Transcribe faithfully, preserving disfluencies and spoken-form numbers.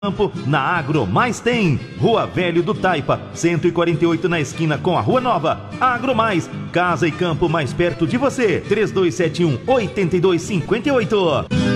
Campo, na Agro Mais tem. Rua Velho do Taipa, cento e quarenta e oito na esquina com a Rua Nova. Agro Mais, casa e campo mais perto de você. três dois sete um, oito dois cinco oito.